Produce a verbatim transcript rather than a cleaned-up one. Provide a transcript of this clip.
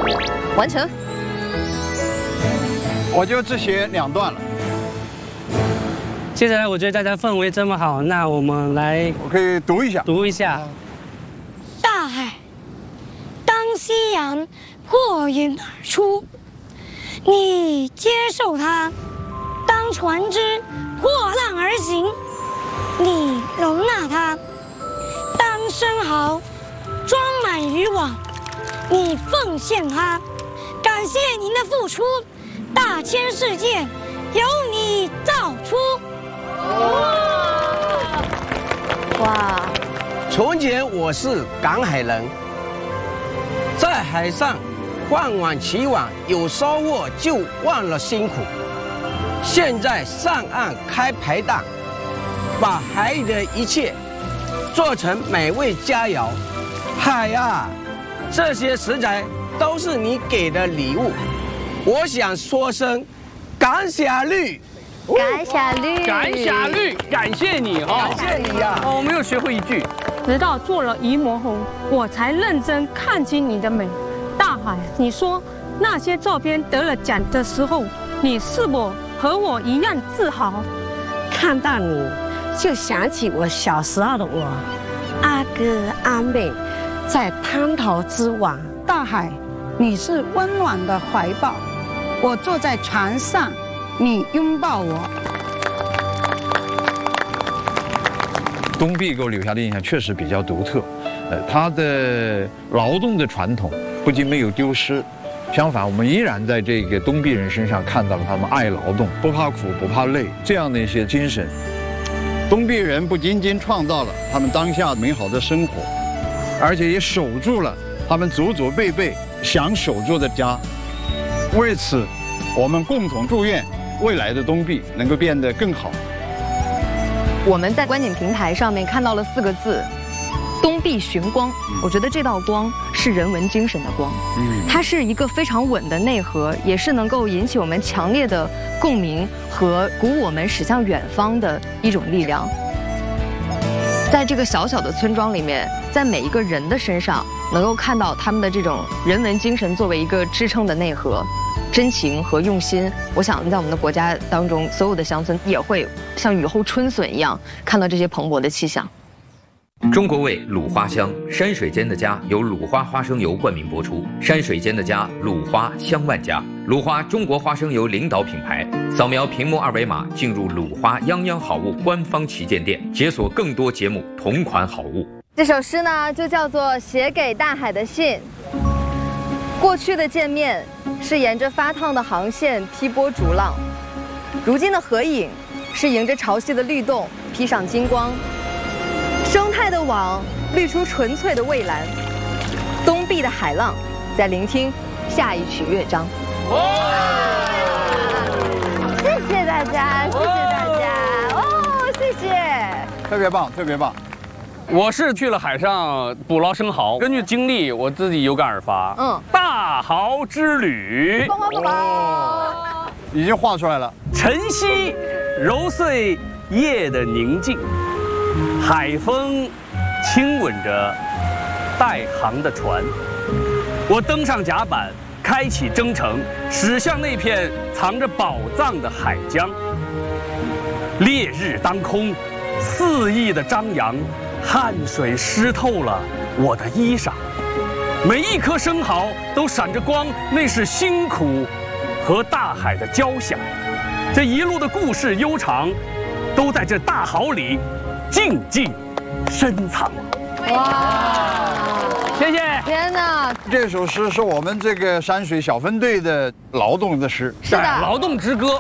完成。 我就只写两段了。 接下来我觉得大家氛围这么好，那我们来， 我可以读一下， 读一下。 大海，当夕阳破云而出，你接受它；当船只破浪而行，你容纳它；当生蚝装满渔网，你奉献它。感谢您的付出，大千世界由你造出。 哇！ 从前我是赶海人，在海上换碗起碗，有收获就忘了辛苦。现在上岸开排档，把海里的一切做成美味佳肴。海啊，这些食材都是你给的礼物，我想说声感谢绿。 感谢绿， 感谢绿，感谢你哈， 感谢你呀！ 哦，我们又学会一句。 直到做了渔魔后，我才认真看清你的美。大海，你说那些照片得了奖的时候，你是否和我一样自豪？ 看到你，就想起我小时候的我，阿哥阿妹在滩头之王。 大海，你是温暖的怀抱，我坐在船上，你拥抱我。 东壁给我留下的印象确实比较独特，呃，它的劳动的传统不仅没有丢失，相反，我们依然在这个东壁人身上看到了他们爱劳动、不怕苦、不怕累这样的一些精神。东壁人不仅仅创造了他们当下美好的生活，而且也守住了他们祖祖辈辈想守住的家。为此，我们共同祝愿未来的东壁能够变得更好。 我们在观景平台上面看到了四个字：东壁寻光。我觉得这道光是人文精神的光，它是一个非常稳的内核，也是能够引起我们强烈的共鸣和鼓舞我们驶向远方的一种力量。在这个小小的村庄里面，在每一个人的身上，能够看到他们的这种人文精神作为一个支撑的内核。真情和用心，我想在我们的国家当中，所有的乡村也会像雨后春笋一样看到这些蓬勃的气象。 中国味鲁花香，山水间的家由鲁花花生油冠名播出。山水间的家，鲁花香万家。鲁花中国花生油领导品牌。扫描屏幕二维码进入鲁花泱泱好物官方旗舰店，解锁更多节目同款好物。 这首诗呢，就叫做《写给大海的信》。过去的见面是沿着发烫的航线劈波逐浪，如今的合影是迎着潮汐的律动披上金光。生态的网滤出纯粹的蔚蓝，东壁的海浪在聆听下一曲乐章。谢谢大家，谢谢大家哦，谢谢， 特别棒，特别棒。 我是去了海上捕捞生蚝，根据经历，我自己有感而发。嗯，大蚝之旅， 已经画出来了。 晨曦揉碎夜的宁静，海风亲吻着带航的船。我登上甲板，开启征程，驶向那片藏着宝藏的海疆。烈日当空，肆意的张扬。汗水湿透了我的衣裳，每一颗生蚝都闪着光，那是辛苦和大海的交响。这一路的故事悠长，都在这大蚝里静静深藏。哇！谢谢！ 天哪！ 这首诗是我们这个山水小分队的劳动的诗， 是的， 劳动之歌。